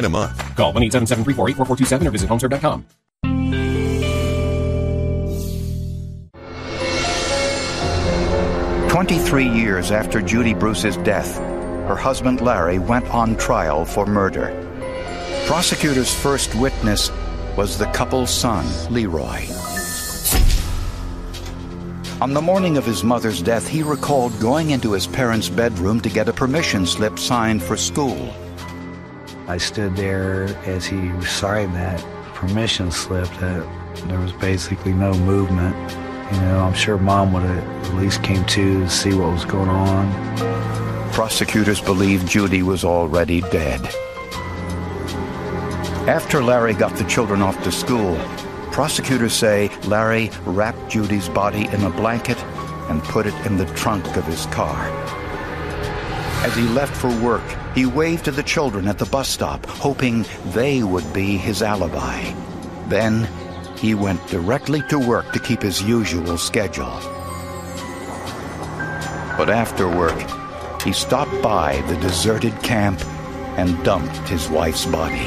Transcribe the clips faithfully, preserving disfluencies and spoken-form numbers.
in a month. Call one eight seven seven, three four eight, four four two seven or visit homeserve dot com. Twenty-three years after Judy Bruce's death, her husband Larry went on trial for murder. Prosecutors' first witness was the couple's son, Leroy. On the morning of his mother's death, he recalled going into his parents' bedroom to get a permission slip signed for school. I stood there as he signed that permission slip that there was basically no movement. You know, I'm sure Mom would have at least came to to see what was going on. Prosecutors believed Judy was already dead. After Larry got the children off to school, prosecutors say Larry wrapped Judy's body in a blanket and put it in the trunk of his car. As he left for work, he waved to the children at the bus stop, hoping they would be his alibi. Then he went directly to work to keep his usual schedule. But after work, he stopped by the deserted camp and dumped his wife's body.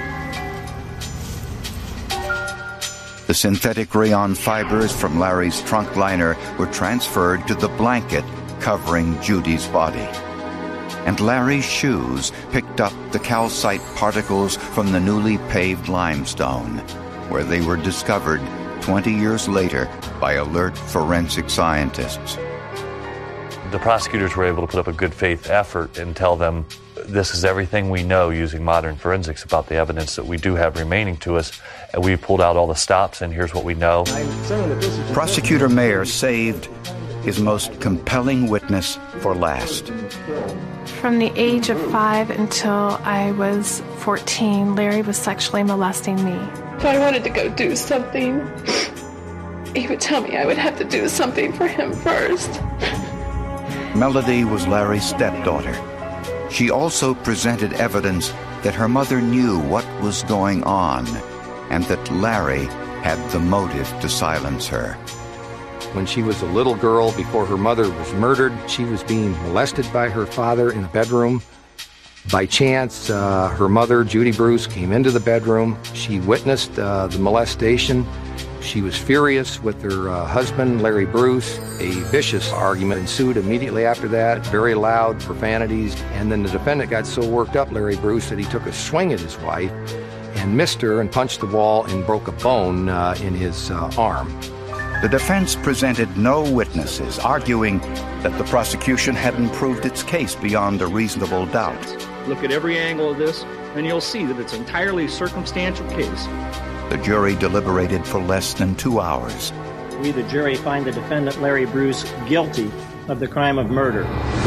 The synthetic rayon fibers from Larry's trunk liner were transferred to the blanket covering Judy's body. And Larry's shoes picked up the calcite particles from the newly paved limestone, where they were discovered twenty years later by alert forensic scientists. The prosecutors were able to put up a good faith effort and tell them this is everything we know using modern forensics about the evidence that we do have remaining to us, and we pulled out all the stops, and here's what we know. Prosecutor Mayer saved his most compelling witness for last. From the age of five until I was fourteen, Larry was sexually molesting me. If I wanted to go do something, he would tell me I would have to do something for him first. Melody was Larry's stepdaughter. She also presented evidence that her mother knew what was going on and that Larry had the motive to silence her. When she was a little girl, before her mother was murdered, she was being molested by her father in a bedroom. By chance, uh, her mother, Judy Bruce, came into the bedroom. She witnessed uh, the molestation. She was furious with her uh, husband, Larry Bruce. A vicious argument ensued immediately after that, very loud profanities. And then the defendant got so worked up, Larry Bruce, that he took a swing at his wife and missed her and punched the wall and broke a bone uh, in his uh, arm. The defense presented no witnesses, arguing that the prosecution hadn't proved its case beyond a reasonable doubt. Look at every angle of this, and you'll see that it's an entirely circumstantial case. The jury deliberated for less than two hours. We, the jury, find the defendant, Larry Bruce, guilty of the crime of murder.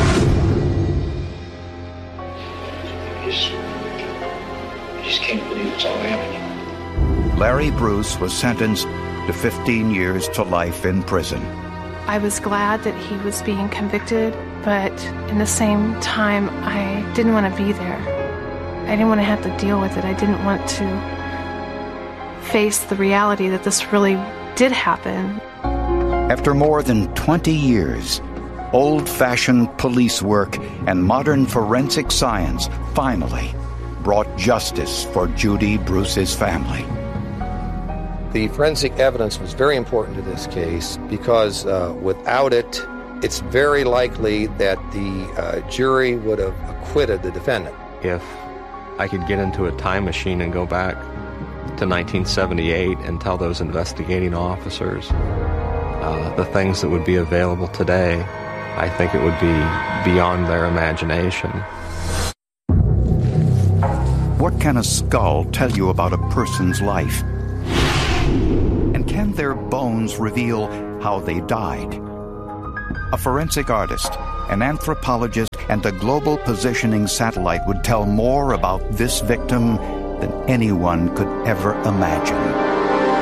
I just, I just can't believe it's all happening. Larry Bruce was sentenced to fifteen years to life in prison. I was glad that he was being convicted, but in the same time, I didn't want to be there. I didn't want to have to deal with it. I didn't want to face the reality that this really did happen. After more than twenty years, old-fashioned police work and modern forensic science finally brought justice for Judy Bruce's family. The forensic evidence was very important to this case because uh, without it, it's very likely that the uh, jury would have acquitted the defendant. If I could get into a time machine and go back to nineteen seventy-eight and tell those investigating officers uh, the things that would be available today, I think it would be beyond their imagination. What can a skull tell you about a person's life? And can their bones reveal how they died? A forensic artist, an anthropologist, and a global positioning satellite would tell more about this victim than anyone could ever imagine.